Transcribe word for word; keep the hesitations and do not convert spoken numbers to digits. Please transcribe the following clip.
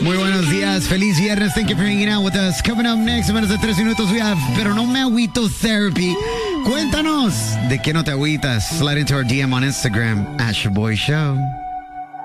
Muy buenos días, feliz viernes. Thank you for hanging out with us. Coming up next, en menos de tres minutos, we have Pero No Me Agüito Therapy. Cuéntanos, ¿de qué no te agüitas? Slide into our D M on Instagram, at Your Boy Show.